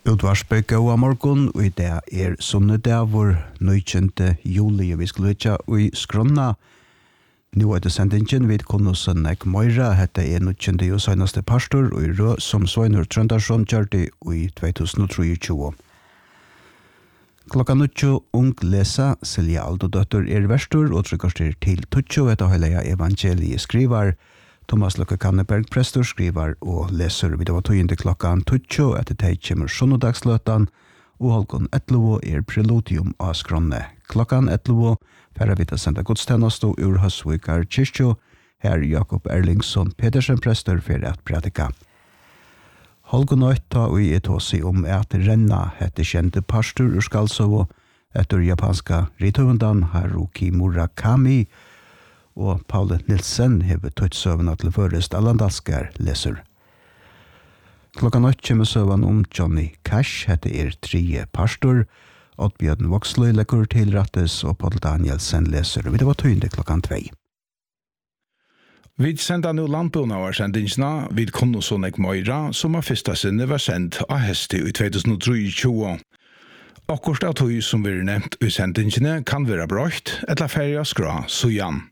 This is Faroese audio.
Utvarsbøk og morgon, og i det sunnedag hvor 19. juli vi skulle ikke i skronna. Nå det sendingen vid Konnosen Ek Møyra, hette 19. og seneste pastor, og i rød som Sveinur Trøndarsson kjørte i 2023. Klokka 9 ung lesa, Silja Aldodøtter verstor, og trykker til 20, etter høyleia evangeliet skriver, Thomas Løkke Kanneberg prestor skriver og leser vid av tøyende klokkan 20 etter teg kommer sunnodagsløtan og halvgån 11 preludium av skronne. Klokkan 11 færre vi til senda godstjenest og ur Høsvikar kyrkjo, her Jakob Erlingsson Pedersen prestor for at predika. Halvgån 8 og i tåsi om at renna hette kjente pastor ur Skalsovo etter japanska rithøvendan Haruki Murakami, og Paule Nilsen hever tøtt søvna til førest Allandalskar leser. Klokka 8 kommer søvn om Johnny Cash, hette 3 pastor, Oddbjørn Voksløy lekker til rattes, og Paul Danielsen leser. Vi det var tøyende klokkan 2. Vi sender nå lampen av sendingsna vid Konnosen Ek Møyra, som har første sinne var sendt av heste i 2023. Akkurat av tøy som vi nevnt i sendingsene kan være brøkt, eller ferie skra, så igjen.